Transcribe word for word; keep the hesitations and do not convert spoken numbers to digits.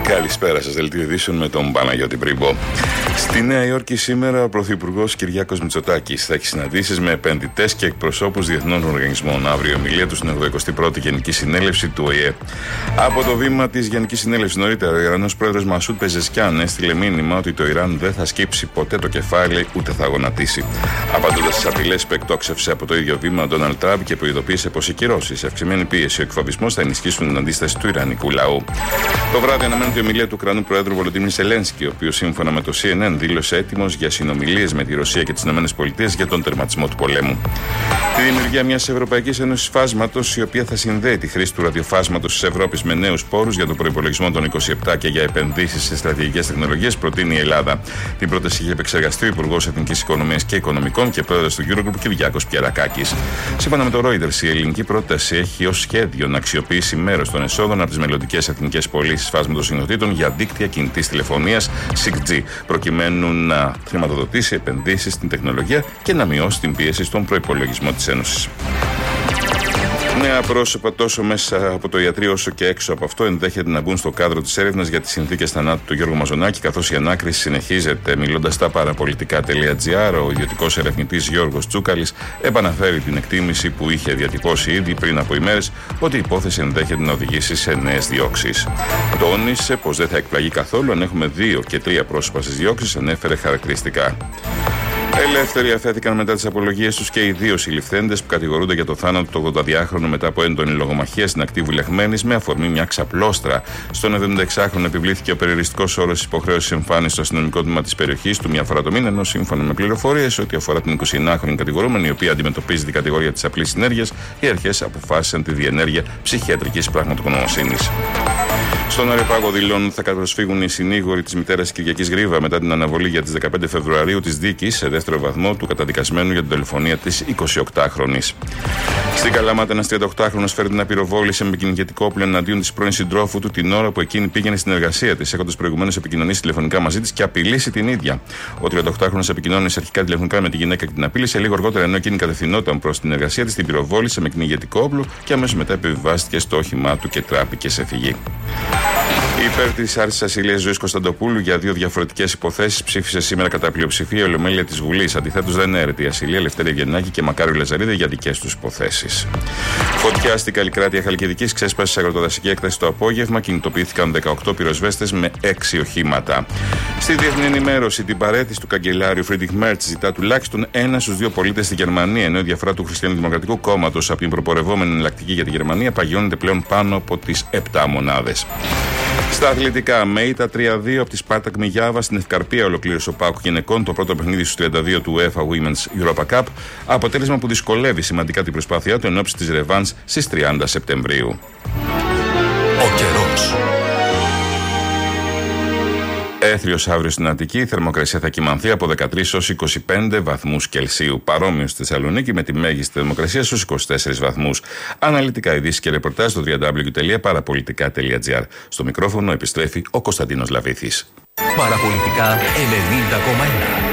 Καλησπέρα σας, δελτίο ειδήσεων με τον Παναγιώτη Πρίμπο. Στη Νέα Υόρκη σήμερα ο Πρωθυπουργός Κυριάκος Μητσοτάκης θα έχει συναντήσεις με επενδυτές και εκπροσώπους διεθνών οργανισμών. Αύριο η ομιλία του στην ογδοηκοστή πρώτη Γενική Συνέλευση του Ο Η Ε. Από το βήμα της Γενικής Συνέλευσης νωρίτερα, ο Ιρανός πρόεδρος Μασούντ Πεζεσκιάν έστειλε μήνυμα ότι το Ιράν δεν θα σκύψει ποτέ το κεφάλι ούτε θα γονατίσει. Απαντώντας στις απειλές που εκτόξευσε από το ίδιο βήμα ο Ντόναλντ Τραμπ και προειδοποίησε πως οι κυρώσεις, η αυξημένη πίεση, ο εκφοβισμός θα ενισχύσουν την αντίσταση του Ιρανικού λαού. Το βράδυ αναμένεται η ομιλία του Ουκρανού Προέδρου Βολοντίμιρ Ζελένσκι, ο οποίος σύμφωνα με το Σι Εν Εν δήλωσε έτοιμος για συνομιλίες με τη Ρωσία και τις ΗΠΑ για τον τερματισμό του πολέμου. Τη δημιουργία μιας Ευρωπαϊκής Ένωσης Φάσματος, η οποία θα συνδέει τη χρήση του ραδιοφάσματος της Ευρώπης με νέους πόρους για τον προϋπολογισμό των είκοσι επτά και για επενδύσεις σε στρατηγικές τεχνολογίες, προτείνει η Ελλάδα. Την πρόταση είχε επεξεργαστεί ο Υπουργός Εθνικής Οικονομίας και Οικονομικών και πρόεδρος του Eurogroup Κυριάκος Πιερακάκης. Σύμφωνα με το Reuters, η ελληνική πρόταση έχει ως σχέδιο να αξιοποιήσει μέρος των εσόδων από τις μελλοντικές εθνικές πωλήσεις φάσματος συχνοτήτων για δίκτυα κινητής τηλεφωνίας σιξ τζι, προκειμένου να χρηματοδοτήσει επενδύσεις στην τεχνολογία και να μειώσει την πίεση στον προϋπολογισμό της Ένωσης. Νέα πρόσωπα τόσο μέσα από το ιατρείο όσο και έξω από αυτό ενδέχεται να μπουν στο κάδρο της έρευνας για τις συνθήκες θανάτου του Γιώργου Μαζονάκη, καθώς η ανάκριση συνεχίζεται. Μιλώντας στα παραπολιτικά τελεία τζι άρ, ο ιδιωτικός ερευνητής Γιώργος Τσούκαλης επαναφέρει την εκτίμηση που είχε διατυπώσει ήδη πριν από ημέρες ότι η υπόθεση ενδέχεται να οδηγήσει σε νέες διώξεις. Τόνισε πως δεν θα εκπλαγεί καθόλου αν έχουμε δύο και τρία πρόσωπα στις διώξεις, ανέφερε χαρακτηριστικά. Ελεύθεροι αφέθηκαν μετά τις απολογίες τους και οι δύο συλληφθέντες που κατηγορούνται για το θάνατο του ογδονταδιάχρονου μετά από έντονη λογομαχία στην ακτή Βουλεχμένης με αφορμή μια ξαπλώστρα. Στον εβδομηνταεξάχρονο επιβλήθηκε ο περιοριστικός όρος της υποχρέωσης εμφάνισης στο αστυνομικό τμήμα της περιοχής του μια φορά το μήνα, ενώ σύμφωνα με πληροφορίες ό,τι αφορά την εικοσιενάχρονη κατηγορούμενη, η οποία αντιμετωπίζει την κατηγορία της απλής συνέργειας, οι αρχές αποφάσισαν τη διενέργεια ψυχιατρικής πραγματογνωμοσύνης. Στον Αρεπάγο δηλώνουν θα κατπροσφύγουν οι συνήγοροι της μητέρας Κυριακής Γρίβα μετά την αναβολή για τις δεκαπέντε Φεβρουαρίου της δίκης σε δεύτερο βαθμό του καταδικασμένου για την δολοφονία της εικοσιοκτάχρονης. Στην Καλαμάτα, ένας τριανταοκτάχρονος φέρεται να πυροβόλησε με κυνηγετικό όπλο εναντίον της πρώην συντρόφου του την ώρα που εκείνη πήγαινε στην εργασία της, έχοντας προηγουμένως επικοινωνήσει τηλεφωνικά μαζί της και απειλήσει την ίδια. Ο τριανταοκτάχρονος επικοινώνησε αρχικά τηλεφωνικά με τη γυναίκα και την απείλησε. Λίγο αργότερα, ενώ εκείνη κατευθυνόταν προς την εργασία της, την πυροβόλησε με κυνηγετικό όπλο και αμέσως μετά επιβιβάστηκε στο όχημά του και τράπηκε σε φυγή. Υπέρ της άρσης ασυλίας Ζωής Κωνσταντοπούλου για δύο διαφορετικές υποθέσεις ψήφισε σήμερα κατά πλειοψηφία η Ολομέλεια της Βουλής. Αντιθέτως, δεν έρεται η ασυλία Ελευθερία Γεννάκη και Μακάριο Λαζαρίδη για δικές τους υποθέσεις. Φωτιά στην Καλλικράτεια Χαλκιδικής ξέσπασε σε αγροτοδασική έκταση το απόγευμα. Κινητοποιήθηκαν δεκαοκτώ πυροσβέστες με έξι οχήματα. Στη διεθνή ενημέρωση, την παραίτηση του καγκελάριου Φρίντριχ Μέρτς ζητά τουλάχιστον ένα στους δύο πολίτες στη Γερμανία, ενώ η διαφορά του Χριστιανοδημοκρατικού Κόμματος από την προπορευόμενη εναλλακτική για τη Γερμανία παγιώνεται πλέον πάνω από τις επτά μονάδες. Στα αθλητικά, με ήττα τρία δύο από τη Σπάρτακ Μιγιάβα στην Ευκαρπία ολοκλήρωσε ο ΠΑΟΚ γυναικών το πρώτο παιχνίδι στους τριάντα δύο του UEFA Women's Europa Cup, αποτέλεσμα που δυσκολεύει σημαντικά την προσπάθειά του εν ώψη της ρεβάνς στις τριάντα Σεπτεμβρίου. Ο καιρός. Έθριος αύριο στην Αττική, η θερμοκρασία θα κυμανθεί από δεκατρείς έως είκοσι πέντε βαθμούς Κελσίου. Παρόμοιο στη Θεσσαλονίκη με τη μέγιστη θερμοκρασία στους είκοσι τέσσερις βαθμούς. Αναλυτικά ειδήσεις και ρεπορτάζ στο double-u double-u double-u τελεία παραπολιτικά τελεία τζι άρ. Στο μικρόφωνο επιστρέφει ο Κωνσταντίνος Λαβήθης. Παραπολιτικά ενενήντα κόμμα ένα.